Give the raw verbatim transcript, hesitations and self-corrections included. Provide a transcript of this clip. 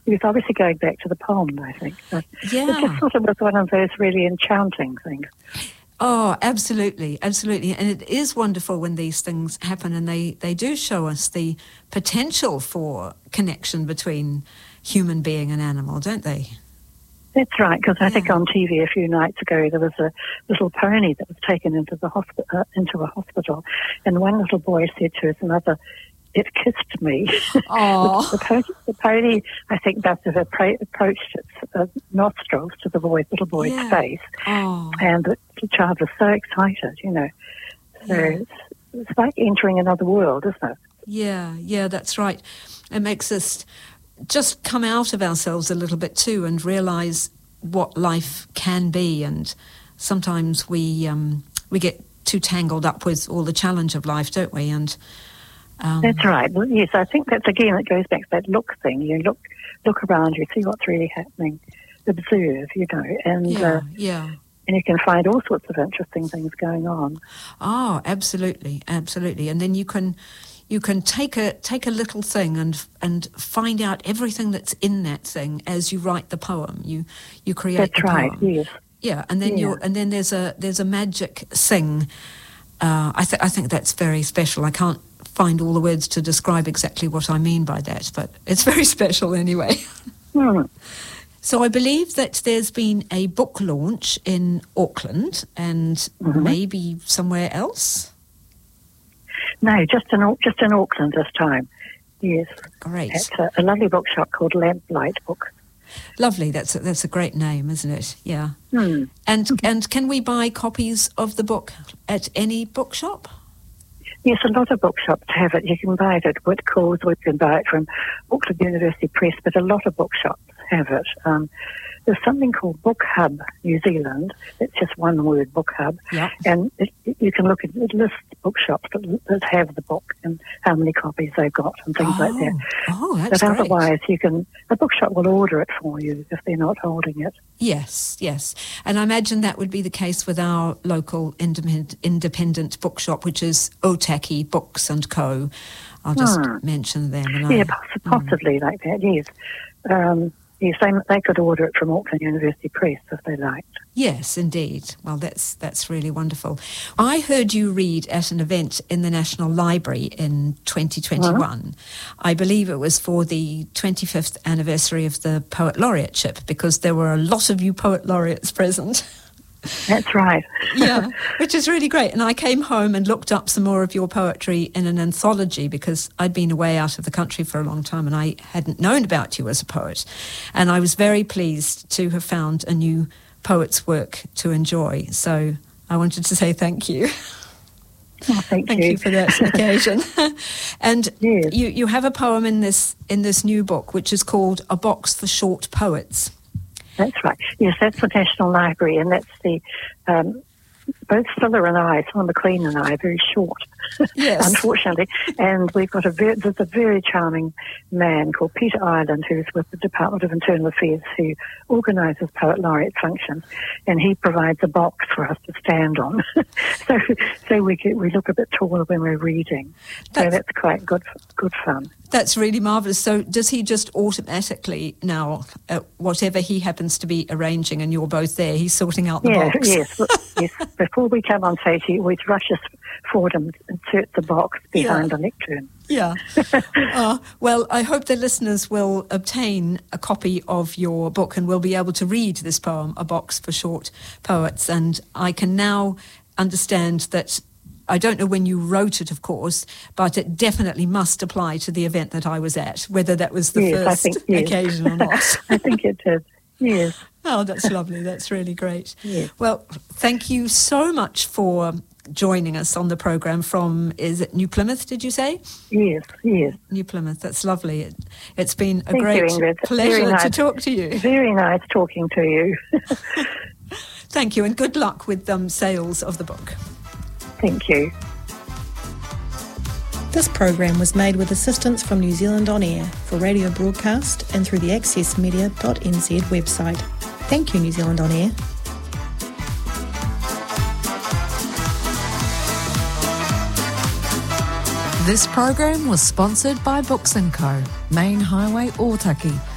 he was obviously going back to the pond, I think. But yeah. It just sort of was one of those really enchanting things. Oh, absolutely, absolutely. And it is wonderful when these things happen, and they, they do show us the potential for connection between human being and animal, don't they? That's right, because I yeah. think on T V a few nights ago there was a little pony that was taken into the hospi- uh, into a hospital, and one little boy said to his mother, "It kissed me." Oh. the, the, pony, the pony, I think, must have appro- approached its uh, nostrils to the boy, little boy's yeah. face, oh. and the, the child was so excited, you know. So yeah. it's, it's like entering another world, isn't it? Yeah, yeah, that's right. It makes us just come out of ourselves a little bit too and realise what life can be. And sometimes we um, we get too tangled up with all the challenge of life, don't we? And um, that's right. Well, yes, I think that's again it goes back to that look thing. You look look around, you see what's really happening, observe, you know, and yeah, uh, yeah. and you can find all sorts of interesting things going on. Oh, absolutely, absolutely. And then you can. You can take a take a little thing and and find out everything that's in that thing as you write the poem. You you create that's the right, poem. Yes. Yeah, and then yeah. you and then there's a there's a magic thing. Uh, I think I think that's very special. I can't find all the words to describe exactly what I mean by that, but it's very special anyway. Hmm. So I believe that there's been a book launch in Auckland and mm-hmm. maybe somewhere else. No, just in just in Auckland this time. Yes, great. At a, a lovely bookshop called Lamplight Books. Lovely. That's a, that's a great name, isn't it? Yeah. Hmm. And and can we buy copies of the book at any bookshop? Yes, a lot of bookshops have it. You can buy it at Whitcoulls, or you can buy it from Auckland University Press, but a lot of bookshops have it. Um, there's something called Book Hub New Zealand. It's just one word, Book Hub. Yep. And it, it, you can look at it lists bookshops that, that have the book and how many copies they've got and things oh. like that. Oh, that's But great. otherwise, you can a bookshop will order it for you if they're not holding it. Yes, yes. And I imagine that would be the case with our local independent, independent bookshop, which is Otaki Books and Co. I'll just hmm. mention them. And yeah, I, poss- possibly mm. like that, yes. Um, yes, they, they could order it from Auckland University Press if they liked. Yes, indeed. Well, that's that's really wonderful. I heard you read at an event in the National Library in twenty twenty-one. Mm-hmm. I believe it was for the twenty-fifth anniversary of the Poet Laureateship, because there were a lot of you Poet Laureates present. That's right. Yeah, which is really great. And I came home and looked up some more of your poetry in an anthology, because I'd been away out of the country for a long time and I hadn't known about you as a poet. And I was very pleased to have found a new poet's work to enjoy. So I wanted to say thank you. Oh, thank, thank you. you for that occasion. And yes. you, you have a poem in this in this new book, which is called A Box for Short Poets. That's right. Yes, that's the National Library, and that's the, um, both Cilla and I, Cilla McLean and I, are very short, yes. unfortunately. And we've got a very, there's a very charming man called Peter Ireland, who's with the Department of Internal Affairs, who organises Poet Laureate functions, and he provides a box for us to stand on. so so we get, we look a bit taller when we're reading. That's, so that's quite good good fun. That's really marvellous. So does he just automatically now, uh, whatever he happens to be arranging and you're both there, he's sorting out the yeah, box? Yes, yes. Before we come on stage, he always rushes forward and inserts the box behind yeah. the lectern. Yeah. uh, well, I hope the listeners will obtain a copy of your book and will be able to read this poem, A Box for Short Poets. And I can now understand that, I don't know when you wrote it, of course, but it definitely must apply to the event that I was at, whether that was the yes, first I think, yes. occasion or not. I think it did, yes. Oh, that's lovely. That's really great. Yes. Well, thank you so much for joining us on the programme from, is it New Plymouth, did you say? Yes, yes. New Plymouth, that's lovely. It, it's been a Thank great you, Ingrid. pleasure Very nice. to talk to you. Very nice talking to you. Thank you, and good luck with um, sales of the book. Thank you. This program was made with assistance from New Zealand On Air for radio broadcast and through the access media dot n z website. Thank you, New Zealand On Air. This program was sponsored by Books and Co, Main Highway, Otaki,